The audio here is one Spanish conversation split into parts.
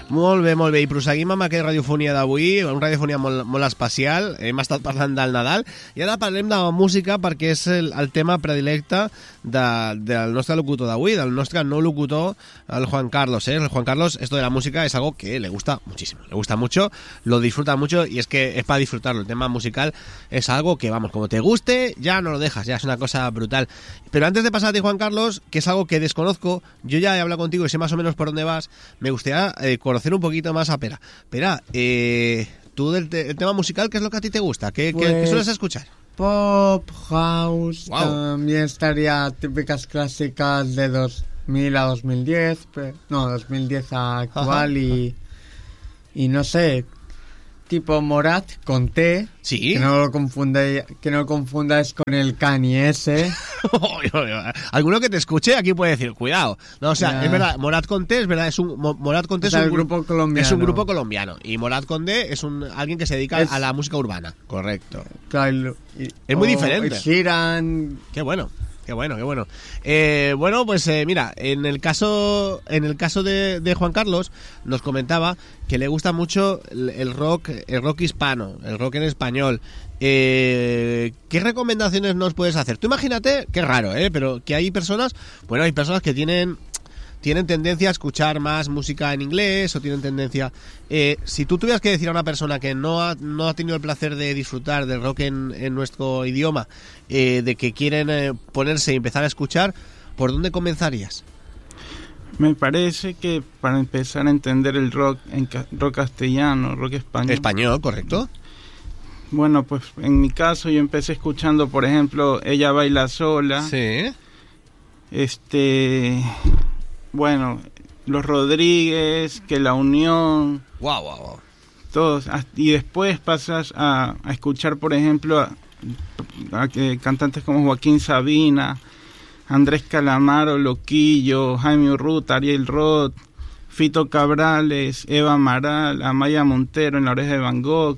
Molt bé. I proseguim amb aquesta radiofonia d'avui, una radiofonia molt especial. Hem estat parlant del Nadal i ara parlem de música perquè és el tema predilecte del nostre locutor d'avui, del nostre no locutor, el Juan Carlos. El Juan Carlos, esto de la música es algo que le gusta muchísimo, le gusta mucho, lo disfruta mucho y es que es para disfrutarlo. El tema musical es algo que, vamos, como te guste, ya no lo dejas, ya es una cosa brutal. Pero antes de pasar a ti, Juan Carlos, que es algo que desconozco, yo ya he hablado contigo y sé más o menos por dónde vas, me gustaría conocer un poquito más a Pera. Pera, tú el tema musical, ¿qué es lo que a ti te gusta? ¿Qué sueles escuchar? Pop, house, wow. También estaría típicas clásicas de 2000 a 2010, 2010 a actual y no sé, tipo Morat con T, ¿sí? que no lo confundáis con el Kanye ese. Alguno que te escuche aquí puede decir, cuidado. No, o sea, es verdad, Morat con T es verdad, Morat con T es un grupo colombiano. Es un grupo colombiano y Morat con D es alguien que se dedica a la música urbana, correcto. Claro, es muy diferente. Giran. Qué bueno. Bueno, pues mira, en el caso de Juan Carlos nos comentaba que le gusta mucho el rock hispano, el rock en español. ¿Qué recomendaciones nos puedes hacer? Tú imagínate, qué raro, pero que hay personas que tienen tendencia a escuchar más música en inglés o tienen tendencia... si tú tuvieras que decir a una persona que no ha tenido el placer de disfrutar del rock en nuestro idioma, de que quieren ponerse y empezar a escuchar, ¿por dónde comenzarías? Me parece que para empezar a entender el rock castellano, rock español... Español, correcto. Bueno, pues en mi caso yo empecé escuchando, por ejemplo, Ella baila sola. Sí. Bueno, Los Rodríguez, que La Unión... Wow. Todos. Y después pasas a escuchar, por ejemplo, a cantantes como Joaquín Sabina, Andrés Calamaro, Loquillo, Jaime Urruta, Ariel Roth, Fito Cabrales, Eva Amaral, Amaya Montero en La Oreja de Van Gogh,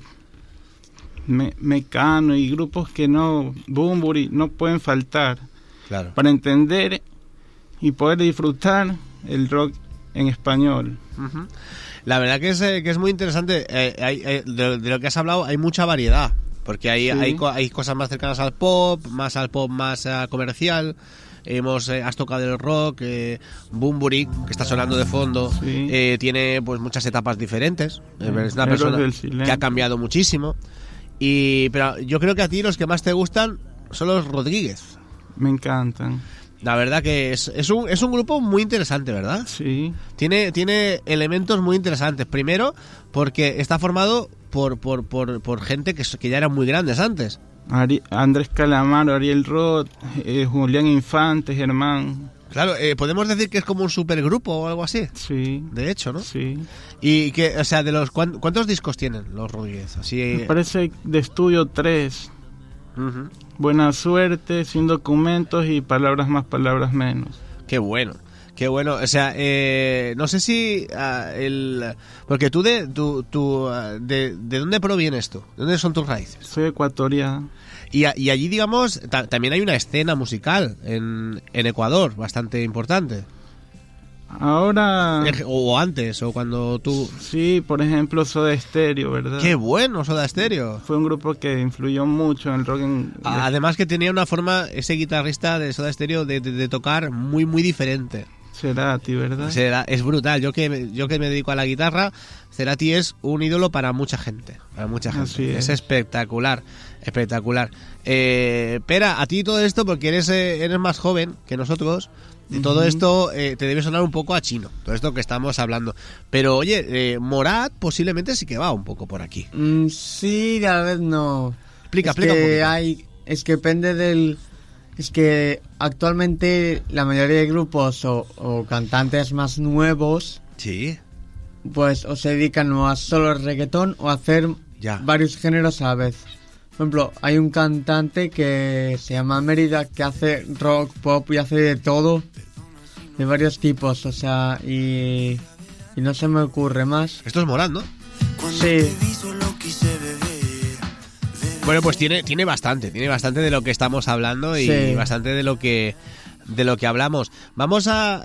Mecano y grupos que Bunbury, no pueden faltar. Claro. Para entender y poder disfrutar el rock en español. Uh-huh. La verdad que es muy interesante. De lo que has hablado hay mucha variedad, porque hay cosas más cercanas al pop más comercial. Has tocado el rock, Bunbury, que está sonando de fondo, tiene pues muchas etapas diferentes. Es una persona que ha cambiado muchísimo. Pero yo creo que a ti los que más te gustan son los Rodríguez. Me encantan. La verdad que es un grupo muy interesante, ¿verdad? Sí. Tiene elementos muy interesantes. Primero, porque está formado por gente que ya eran muy grandes antes. Andrés Calamaro, Ariel Roth, Julián Infante, Germán. Claro, podemos decir que es como un supergrupo o algo así. Sí. De hecho, ¿no? Sí. Y que, o sea, ¿cuántos discos tienen los Rodríguez? Así. Me parece de estudio 3. Uh-huh. Buena suerte, sin documentos y palabras más, palabras menos. Qué bueno. O sea, no sé si porque tú ¿de dónde provienes tú? ¿De dónde son tus raíces? Soy ecuatoriano. Y allí, digamos, también hay una escena musical en Ecuador bastante importante. Ahora... O antes, o cuando tú... Sí, por ejemplo, Soda Stereo, ¿verdad? ¡Qué bueno, Soda Stereo! Fue un grupo que influyó mucho en el rock. Además que tenía una forma, ese guitarrista de Soda Stereo, de tocar muy, muy diferente. Cerati, ¿verdad? Es brutal. Yo que me dedico a la guitarra, Cerati es un ídolo para mucha gente. Así es espectacular. Pera, a ti todo esto, porque eres más joven que nosotros, y todo esto te debe sonar un poco a chino, todo esto que estamos hablando. Pero oye, Morat posiblemente sí que va un poco por aquí. Sí, a ver, no. Explica un poquito. Es que depende del... Es que actualmente la mayoría de grupos o cantantes más nuevos, sí, pues o se dedican o a solo reggaetón o a hacer varios géneros a la vez. Por ejemplo, hay un cantante que se llama Mérida que hace rock, pop y hace de todo, de varios tipos, o sea, y no se me ocurre más. Esto es Morat, ¿no? Sí. Bueno, pues tiene bastante de lo que estamos hablando y bastante de lo que hablamos. Vamos a,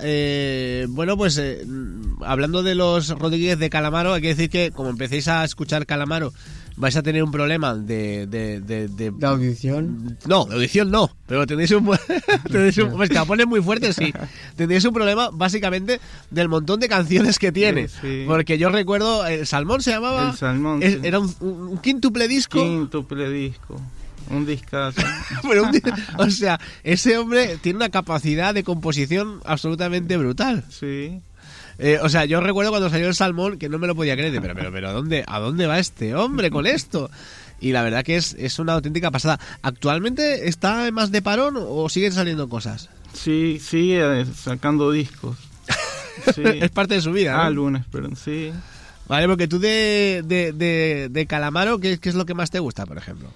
hablando de los Rodríguez de Calamaro, hay que decir que como empecéis a escuchar Calamaro, vais a tener un problema de audición. No, de audición no, pero tenéis un pues te la pones muy fuerte, sí. Tendréis un problema básicamente del montón de canciones que tiene. Sí. Porque yo recuerdo, el Salmón se llamaba. El Salmón. Era un quíntuple disco. Quíntuple disco. Un discazo. Pero o sea, ese hombre tiene una capacidad de composición absolutamente brutal. Sí. O sea, yo recuerdo cuando salió el Salmón que no me lo podía creer. Pero ¿a dónde va este hombre con esto? Y la verdad que es una auténtica pasada. ¿Actualmente está más de parón o siguen saliendo cosas? Sí, sigue sacando discos. Sí. Es parte de su vida, ¿no? Álbumes, pero sí. Vale, porque tú de Calamaro, ¿qué es lo que más te gusta, por ejemplo?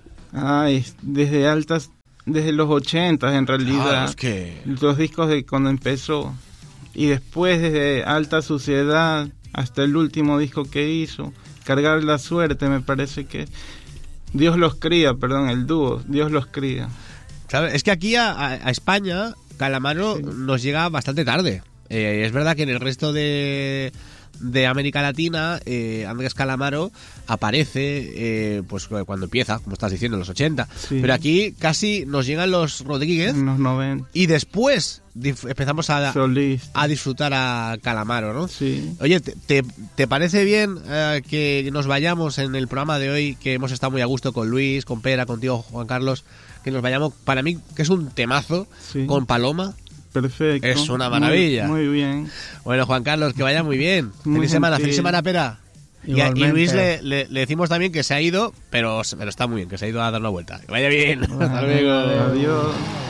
Desde los 80 en realidad. Claro, es que... Los discos de cuando empezó. Y después desde Alta Suciedad hasta el último disco que hizo, Cargar la Suerte, me parece que Dios los cría, el dúo, Dios los cría. Claro, es que aquí a España Calamaro nos llega bastante tarde. Es verdad que en el resto de América Latina Andrés Calamaro aparece pues cuando empieza, como estás diciendo, en los 80. Sí. Pero aquí casi nos llegan los Rodríguez en los 90. Y después empezamos a disfrutar a Calamaro, ¿no? Sí. Oye, ¿te parece bien que nos vayamos en el programa de hoy, que hemos estado muy a gusto con Luis, con Pera, contigo, Juan Carlos, que nos vayamos, para mí, que es un temazo, con Paloma? Perfecto. Es una maravilla. Muy bien. Bueno, Juan Carlos, que vaya muy bien. Feliz semana, Pera. Y Luis le decimos también que se ha ido, pero está muy bien, que se ha ido a dar una vuelta. Que vaya bien. Hasta luego. Adiós.